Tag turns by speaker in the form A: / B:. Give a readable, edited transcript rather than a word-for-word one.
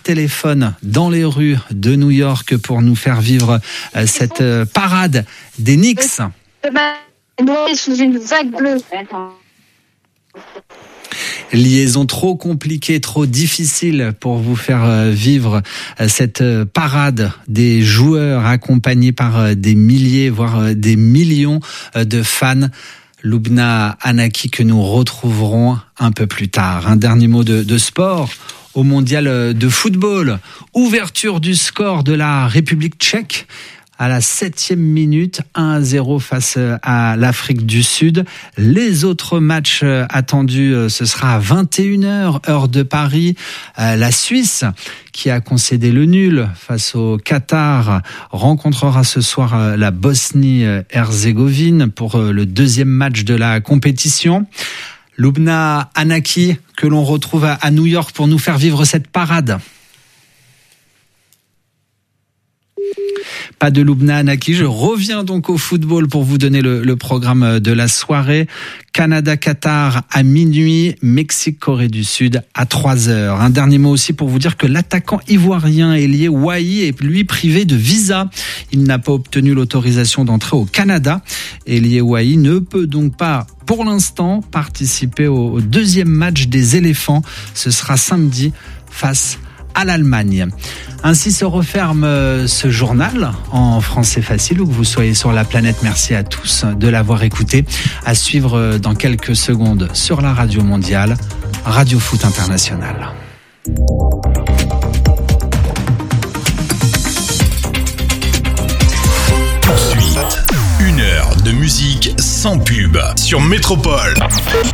A: téléphone dans les rues de New York pour nous faire vivre cette parade des Knicks.
B: Sous une vague bleue.
A: Liaison trop compliquée, trop difficile pour vous faire vivre cette parade des joueurs accompagnés par des milliers, voire des millions de fans. Lubna Hanaki que nous retrouverons un peu plus tard. Un dernier mot de sport au mondial de football. Ouverture du score de la République tchèque. À la 7e minute, 1-0 face à l'Afrique du Sud. Les autres matchs attendus, ce sera à 21h, heure de Paris. La Suisse, qui a concédé le nul face au Qatar, rencontrera ce soir la Bosnie-Herzégovine pour le deuxième match de la compétition. Lubna Hanaki, que l'on retrouve à New York pour nous faire vivre cette parade. Pas de Lubna Hanaki, je reviens donc au football pour vous donner le programme de la soirée. Canada-Qatar à minuit, Mexique-Corée du Sud à 3h. Un dernier mot aussi pour vous dire que l'attaquant ivoirien Elie Wahi est lui privé de visa. Il n'a pas obtenu l'autorisation d'entrer au Canada. Elie Wahi ne peut donc pas, pour l'instant, participer au deuxième match des éléphants. Ce sera samedi face à l'Allemagne. Ainsi se referme ce journal en français facile, où que vous soyez sur la planète. Merci à tous de l'avoir écouté. À suivre dans quelques secondes sur la radio mondiale, Radio Foot International.
C: Poursuite, 1 heure de musique sans pub sur Métropole.